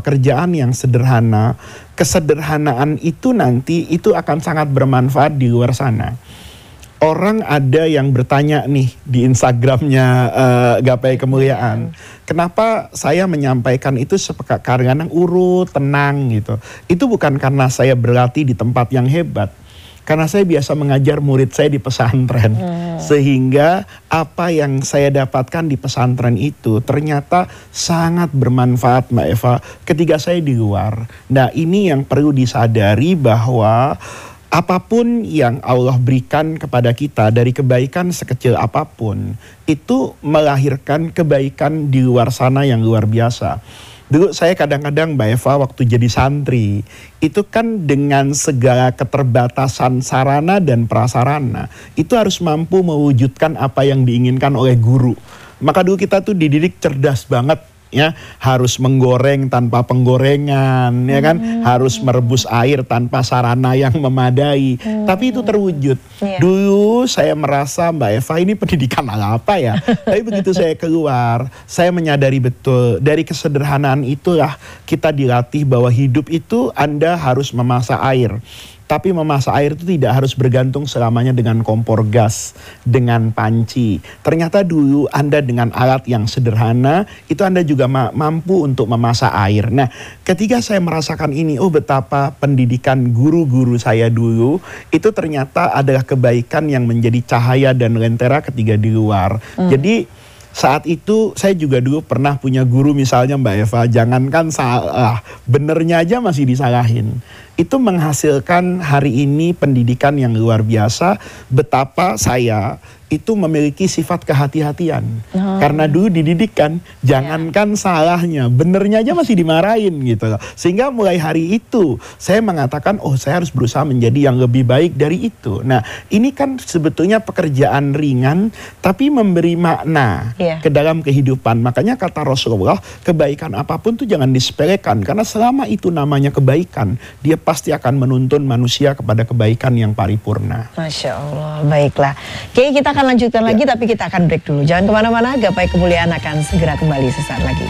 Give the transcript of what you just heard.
pekerjaan yang sederhana, kesederhanaan itu nanti itu akan sangat bermanfaat di luar sana. Orang ada yang bertanya nih di Instagramnya Gapai Kemuliaan, kenapa saya menyampaikan itu kadang-kadang urut, tenang gitu. Itu bukan karena saya berlatih di tempat yang hebat, karena saya biasa mengajar murid saya di pesantren. Sehingga apa yang saya dapatkan di pesantren itu ternyata sangat bermanfaat Mbak Eva ketika saya di luar. Nah ini yang perlu disadari bahwa apapun yang Allah berikan kepada kita dari kebaikan sekecil apapun, itu melahirkan kebaikan di luar sana yang luar biasa. Dulu saya kadang-kadang Mbak Eva waktu jadi santri, itu kan dengan segala keterbatasan sarana dan prasarana, itu harus mampu mewujudkan apa yang diinginkan oleh guru. Maka dulu kita tuh dididik cerdas banget. Ya, harus menggoreng tanpa penggorengan, ya kan, harus merebus air tanpa sarana yang memadai. Tapi itu terwujud. Dulu saya merasa Mbak Eva ini pendidikan apa ya? Tapi begitu saya keluar, saya menyadari betul dari kesederhanaan itulah kita dilatih bahwa hidup itu Anda harus memasak air. Tapi memasak air itu tidak harus bergantung selamanya dengan kompor gas, dengan panci. Ternyata dulu Anda dengan alat yang sederhana, itu Anda juga mampu untuk memasak air. Nah, ketika saya merasakan ini, oh betapa pendidikan guru-guru saya dulu, itu ternyata adalah kebaikan yang menjadi cahaya dan lentera ketika di luar. Jadi, saat itu saya juga dulu pernah punya guru misalnya Mbak Eva, jangankan salah, benernya aja masih disalahin. Itu menghasilkan hari ini pendidikan yang luar biasa, betapa saya itu memiliki sifat kehati-hatian. Karena dulu dididik kan, jangankan salahnya, benernya aja masih dimarahin gitu. Sehingga mulai hari itu saya mengatakan, oh saya harus berusaha menjadi yang lebih baik dari itu. Nah ini kan sebetulnya pekerjaan ringan, tapi memberi makna ke dalam kehidupan. Makanya kata Rasulullah, kebaikan apapun tuh jangan disepelekan. Karena selama itu namanya kebaikan, dia pasti akan menuntun manusia kepada kebaikan yang paripurna. Masya Allah, baiklah. Oke, kita akan lanjutkan lagi, tapi kita akan break dulu. Jangan kemana-mana, Gapai Kemuliaan akan segera kembali sesaat lagi.